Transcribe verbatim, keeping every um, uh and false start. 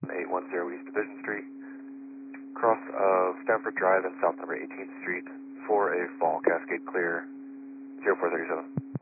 eight one zero East Division Street, cross of Stanford Drive and South number eighteenth Street for a fall Cascade Clear zero four three seven.